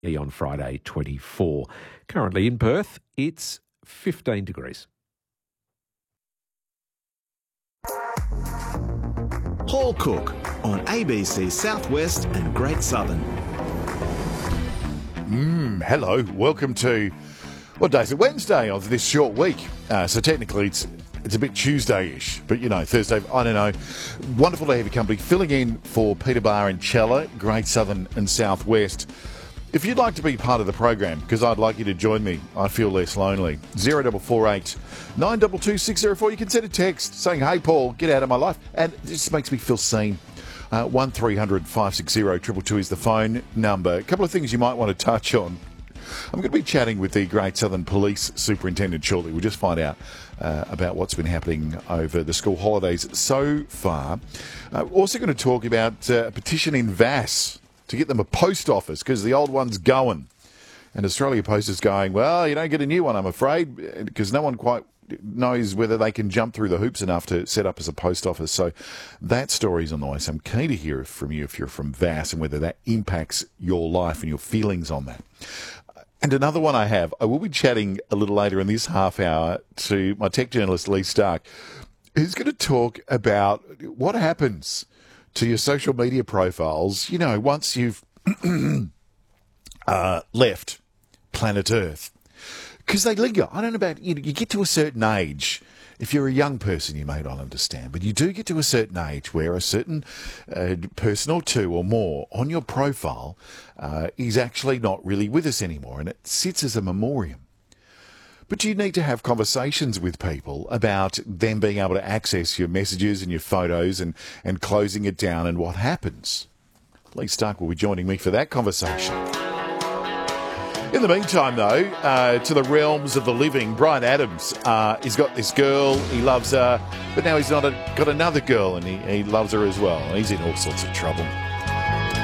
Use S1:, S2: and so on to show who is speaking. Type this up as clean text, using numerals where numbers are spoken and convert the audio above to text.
S1: on Friday, 24. Currently in Perth, it's 15 degrees.
S2: Paul Cook on ABC Southwest and Great Southern.
S3: Hello, welcome to, what day is it? Wednesday of this short week. So technically it's a bit Tuesday-ish, but Thursday, I don't know. Wonderful to have your company. Filling in for Peter Barr and Chella, Great Southern and Southwest. If you'd like to be part of the program, because I'd like you to join me, I feel less lonely. 0448 922 604. You can send a text saying, "Hey Paul, get out of my life," and it just makes me feel seen. 1300 560 222 is the phone number. A couple of things you might want to touch on. I'm going to be chatting with the Great Southern Police Superintendent shortly. We'll just find out about what's been happening over the school holidays so far. Also going to talk about a petition in Vass to get them a post office because the old one's going. And Australia Post is going, well, you don't get a new one, I'm afraid, because no one quite knows whether they can jump through the hoops enough to set up as a post office. So that story's on the way. So I'm keen to hear from you if you're from Vass and whether that impacts your life and your feelings on that. And another one I will be chatting a little later in this half hour to my tech journalist, Lee Stark, who's going to talk about what happens to your social media profiles, once you've left planet Earth. Because they linger. I don't know about, you get to a certain age. If you're a young person, you may not understand, but you do get to a certain age where a certain person or two or more on your profile is actually not really with us anymore, and it sits as a memoriam. But you need to have conversations with people about them being able to access your messages and your photos and closing it down and what happens. Lee Stark will be joining me for that conversation. In the meantime, though, to the realms of the living, Bryan Adams, he's got this girl, he loves her, but now he's got another girl and he loves her as well. He's in all sorts of trouble.